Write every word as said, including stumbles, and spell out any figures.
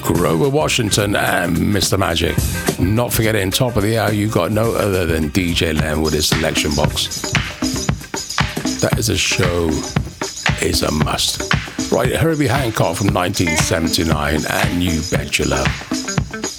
Grover Washington and Mister Magic. Not forgetting, top of the hour, you got no other than D J Len with his selection box. That is a show, is a must. Right, Herbie Hancock from nineteen seventy-nine and You Bet Your Love.